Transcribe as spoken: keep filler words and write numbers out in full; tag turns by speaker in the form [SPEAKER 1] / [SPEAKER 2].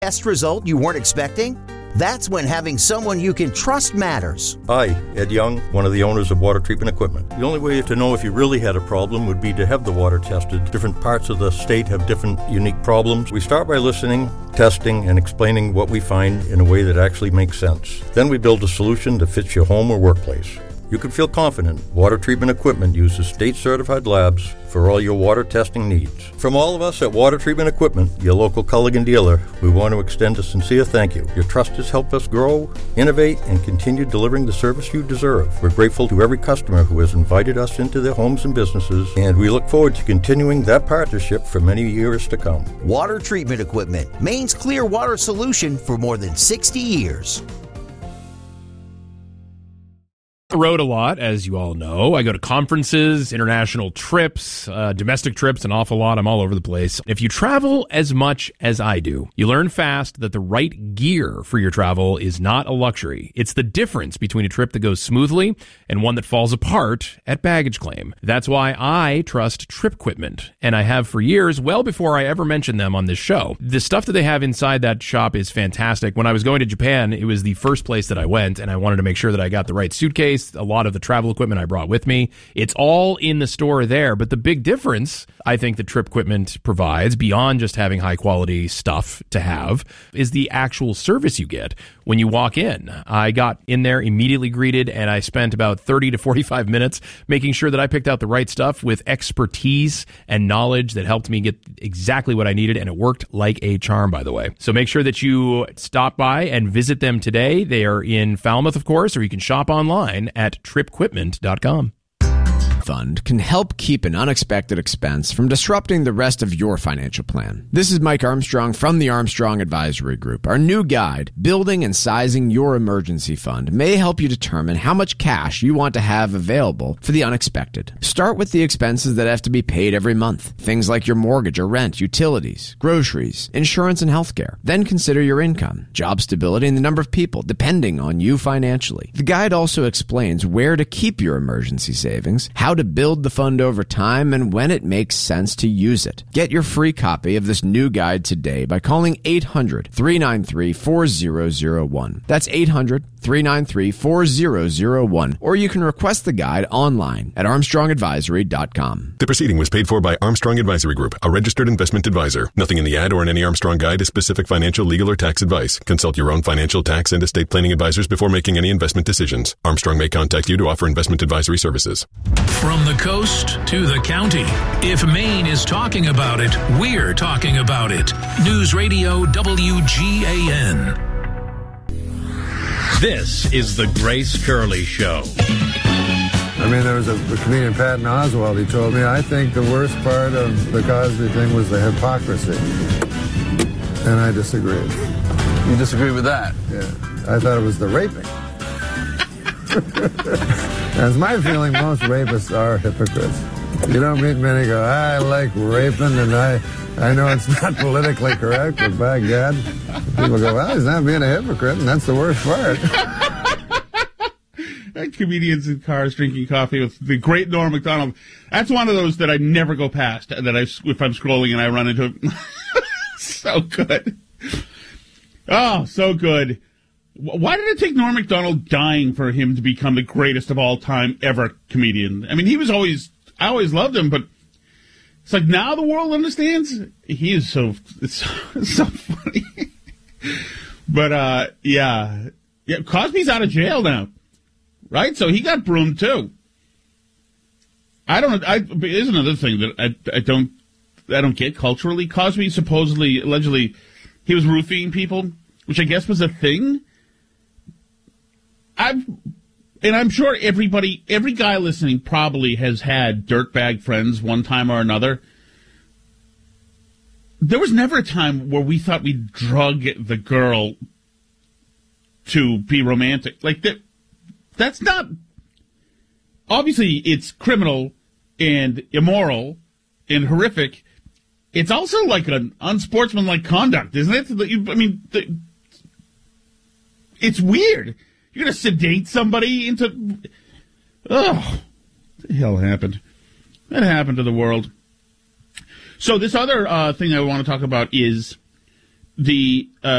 [SPEAKER 1] Test result you weren't expecting? That's when having someone you can trust matters.
[SPEAKER 2] Hi, Ed Young, one of the owners of Water Treatment Equipment. The only way to know if you really had a problem would be to have the water tested. Different parts of the state have different unique problems. We start by listening, testing, and explaining what we find in a way that actually makes sense. Then we build a solution that fits your home or workplace. You can feel confident Water Treatment Equipment uses state-certified labs for all your water testing needs. From all of us at Water Treatment Equipment, your local Culligan dealer, we want to extend a sincere thank you. Your trust has helped us grow, innovate, and continue delivering the service you deserve. We're grateful to every customer who has invited us into their homes and businesses, and we look forward to continuing that partnership for many years to come.
[SPEAKER 1] Water Treatment Equipment, Maine's clear water solution for more than sixty years.
[SPEAKER 3] The road a lot, as you all know. I go to conferences, international trips, uh, domestic trips, an awful lot. I'm all over the place. If you travel as much as I do, you learn fast that the right gear for your travel is not a luxury. It's the difference between a trip that goes smoothly and one that falls apart at baggage claim. That's why I trust TripQuipment, and I have for years, well before I ever mentioned them on this show. The stuff that they have inside that shop is fantastic. When I was going to Japan, it was the first place that I went, and I wanted to make sure that I got the right suitcase, a lot of the travel equipment I brought with me. It's all in the store there. But the big difference I think that TripQuipment provides, beyond just having high quality stuff to have, is the actual service you get when you walk in. I got in there, immediately greeted, and I spent about thirty to forty-five minutes making sure that I picked out the right stuff with expertise and knowledge that helped me get exactly what I needed, and it worked like a charm, by the way. So make sure that you stop by and visit them today. They are in Falmouth, of course, or you can shop online at trip quipment dot com.
[SPEAKER 4] Fund can help keep an unexpected expense from disrupting the rest of your financial plan. This is Mike Armstrong from the Armstrong Advisory Group. Our new guide, Building and Sizing Your Emergency Fund, may help you determine how much cash you want to have available for the unexpected. Start with the expenses that have to be paid every month. Things like your mortgage or rent, utilities, groceries, insurance, and healthcare. Then consider your income, job stability, and the number of people depending on you financially. The guide also explains where to keep your emergency savings, how to build the fund over time, and when it makes sense to use it. Get your free copy of this new guide today by calling eight hundred, three nine three, four zero zero one. That's eight hundred, three nine three, four zero zero one. Or you can request the guide online at armstrong advisory dot com.
[SPEAKER 5] The proceeding was paid for by Armstrong Advisory Group, a registered investment advisor. Nothing in the ad or in any Armstrong guide is specific financial, legal, or tax advice. Consult your own financial, tax, and estate planning advisors before making any investment decisions. Armstrong may contact you to offer investment advisory services.
[SPEAKER 6] From the coast to the county, if Maine is talking about it, we're talking about it. News Radio W G A N.
[SPEAKER 7] This is the Grace Curley Show.
[SPEAKER 8] I mean, there was a, a comedian, Patton Oswalt, he told me, I think the worst part of the Cosby thing was the hypocrisy. And I disagreed.
[SPEAKER 9] You disagree with that?
[SPEAKER 8] Yeah. I thought it was the raping. That's my feeling. Most rapists are hypocrites. You don't meet many go, I like raping, and I, I know it's not politically correct, but by God, people go, well, he's not being a hypocrite, and that's the worst part.
[SPEAKER 10] Comedians in cars drinking coffee with the great Norm Macdonald. That's one of those that I never go past, that I, if I'm scrolling and I run into it. So good. Oh, so good. Why did it take Norm Macdonald dying for him to become the greatest of all time ever comedian? I mean, he was always, I always loved him, but it's like now the world understands. He is so, it's so, it's so funny. But, uh, yeah. Yeah, Cosby's out of jail now, right? So he got broomed too. I don't, I, here's another thing that I, I don't, I don't get culturally. Cosby supposedly, allegedly, he was roofing people, which I guess was a thing. I've, and I'm sure everybody, every guy listening probably has had dirtbag friends one time or another. There was never a time where we thought we'd drug the girl to be romantic. Like that, that's not, obviously it's criminal and immoral and horrific. It's also like an unsportsmanlike conduct, isn't it? I mean, it's weird. You're going to sedate somebody into... Oh, what the hell happened? That happened to the world. So this other uh, thing I want to talk about is the... Uh,